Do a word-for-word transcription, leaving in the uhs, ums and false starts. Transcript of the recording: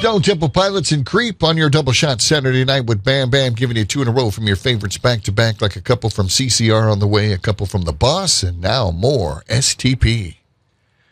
Stone Temple Pilots and Creep on your double shot Saturday night with Bam Bam giving you two in a row from your favorites back to back, like a couple from C C R on the way, a couple from The Boss, and now more S T P.